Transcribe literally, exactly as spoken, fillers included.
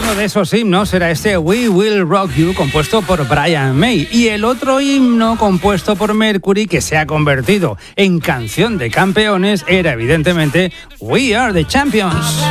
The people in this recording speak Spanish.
Uno de esos himnos era este We Will Rock You, compuesto por Brian May, y el otro himno compuesto por Mercury, que se ha convertido en canción de campeones, era evidentemente We Are the Champions.